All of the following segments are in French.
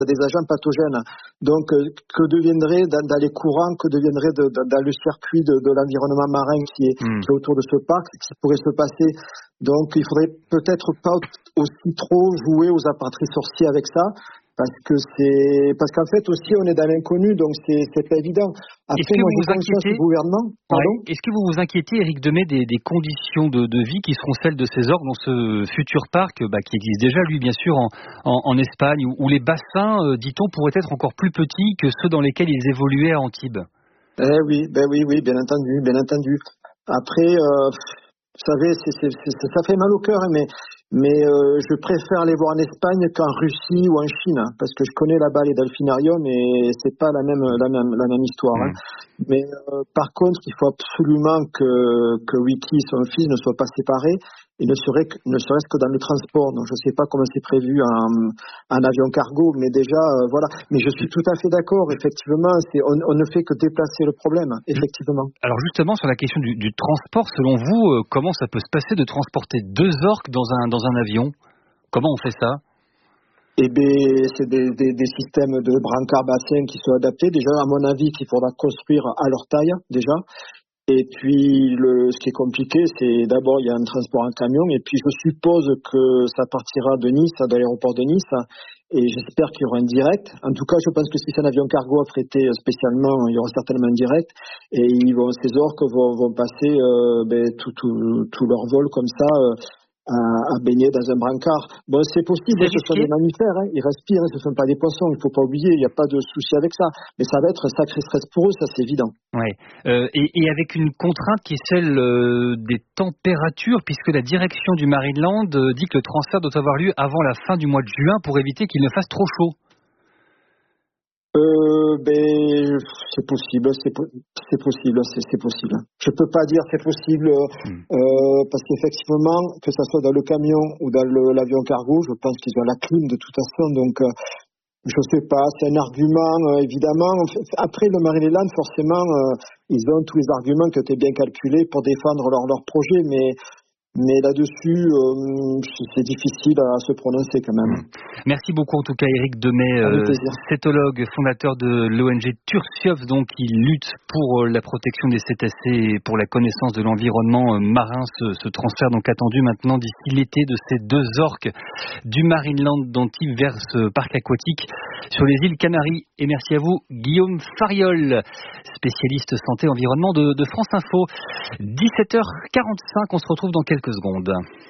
des agents pathogènes. Donc, que deviendrait dans les courants, que deviendrait dans le circuit de l'environnement marin qui est autour de ce parc, ce qui pourrait se passer. Donc, il faudrait peut-être pas aussi trop jouer aux appâtés sorciers avec ça, parce qu'en fait aussi on est dans l'inconnu, donc c'est pas évident. Après, moi, j'ai confiance au gouvernement. Pardon. Ouais. Est-ce que vous vous inquiétez, Éric Demey, des conditions de vie qui seront celles de ces orques dans ce futur parc, qui existe déjà, lui, bien sûr, en Espagne, où les bassins, dit-on, pourraient être encore plus petits que ceux dans lesquels ils évoluaient à Antibes? Oui, bien entendu. Après, vous savez, ça fait mal au cœur, mais je préfère les voir en Espagne qu'en Russie ou en Chine, parce que je connais là-bas les delphinariums et c'est pas la même histoire. Mais par contre, il faut absolument que Wiki et son fils ne soient pas séparés, et ne serait-ce que dans le transport. Donc je sais pas comment c'est prévu en avion cargo, mais déjà voilà. Mais je suis tout à fait d'accord. Effectivement, on ne fait que déplacer le problème. Effectivement. Alors justement, sur la question du transport, selon vous, comment ça peut se passer de transporter 2 orques dans un avion? Comment on fait ça? Eh bien, c'est des systèmes de brancard bassin qui sont adaptés. Déjà, à mon avis, qu'il faudra construire à leur taille, déjà. Et puis, ce qui est compliqué, c'est d'abord, il y a un transport en camion. Et puis, je suppose que ça partira de Nice, de l'aéroport de Nice. Et j'espère qu'il y aura un direct. En tout cas, je pense que si c'est un avion cargo affrété spécialement, il y aura certainement un direct. Et ces orques vont passer tout leur vol comme ça, à baigner dans un brancard. Bon, c'est possible, ce sont des mammifères, ils respirent, ce ne sont pas des poissons, il ne faut pas oublier, il n'y a pas de souci avec ça. Mais ça va être un sacré stress pour eux, ça c'est évident. Ouais. Et avec une contrainte qui est celle des températures, puisque la direction du Marineland dit que le transfert doit avoir lieu avant la fin du mois de juin pour éviter qu'il ne fasse trop chaud. C'est possible. Je peux pas dire c'est possible, parce qu'effectivement, que ça soit dans le camion ou dans l'avion cargo, je pense qu'ils ont la clim de toute façon, donc, je sais pas, c'est un argument, évidemment. Après, le Marineland, forcément, ils ont tous les arguments qui ont été bien calculés pour défendre leur projet, mais là-dessus, c'est difficile à se prononcer quand même. Merci beaucoup en tout cas Éric Demey, cétologue, fondateur de l'ONG Tursiops, donc qui lutte pour la protection des cétacés et pour la connaissance de l'environnement marin. Ce transfert donc attendu maintenant d'ici l'été de ces 2 orques du Marineland d'Antibes vers ce parc aquatique sur les îles Canaries. Et merci à vous Guillaume Fariol, spécialiste santé environnement de France Info. 17h45, on se retrouve dans quelques secondes.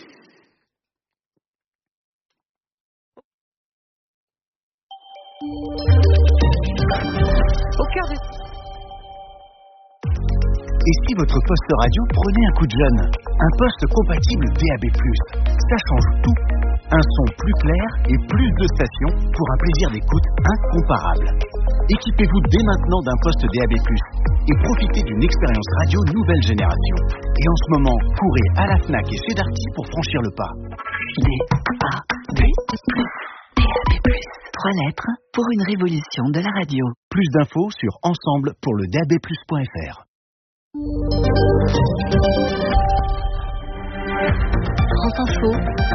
Au cœur de... Et si votre poste radio prenait un coup de jeune? Un poste compatible DAB+, ça change tout. Un son plus clair et plus de stations pour un plaisir d'écoute incomparable. Équipez-vous dès maintenant d'un poste DAB+, et profitez d'une expérience radio nouvelle génération. Et en ce moment, courez à la Fnac et chez Darty pour franchir le pas. DAB+. 3 lettres pour une révolution de la radio. Plus d'infos sur ensemble pour le dabplus.fr. France Info,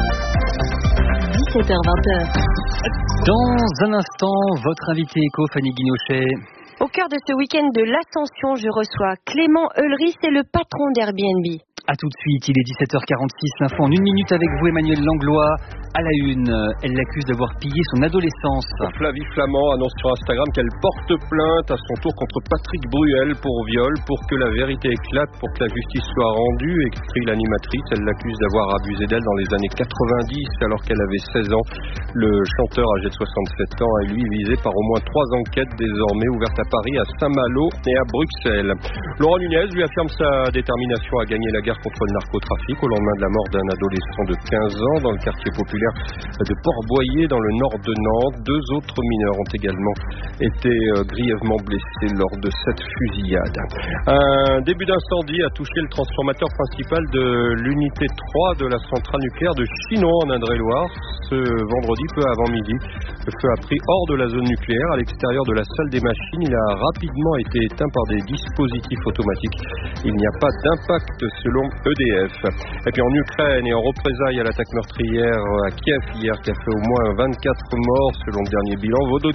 17h-20h. Dans un instant, votre invité éco, Fanny Guinochet. Au cœur de ce week-end de l'Ascension, je reçois Clément Eulery, c'est le patron d'Airbnb. A tout de suite, il est 17h46, l'info en 1 minute avec vous Emmanuel Langlois. À la une, elle l'accuse d'avoir pillé son adolescence. Flavie Flamand annonce sur Instagram qu'elle porte plainte à son tour contre Patrick Bruel pour viol, pour que la vérité éclate, pour que la justice soit rendue, écrit l'animatrice. Elle l'accuse d'avoir abusé d'elle dans les années 90 alors qu'elle avait 16 ans. Le chanteur âgé de 67 ans est lui visé par au moins 3 enquêtes désormais ouvertes à Paris, à Saint-Malo et à Bruxelles. Laurent Nunez lui affirme sa détermination à gagner la guerre contre le narcotrafic au lendemain de la mort d'un adolescent de 15 ans dans le quartier populaire de Port-Boyer dans le nord de Nantes. 2 autres mineurs ont également été grièvement blessés lors de cette fusillade. Un début d'incendie a touché le transformateur principal de l'unité 3 de la centrale nucléaire de Chinon en Indre-et-Loire ce vendredi peu avant midi. Le feu a pris hors de la zone nucléaire à l'extérieur de la salle des machines. Il a rapidement été éteint par des dispositifs automatiques. Il n'y a pas d'impact selon EDF. Et puis en Ukraine et en représailles à l'attaque meurtrière à Kiev hier qui a fait au moins 24 morts selon le dernier bilan,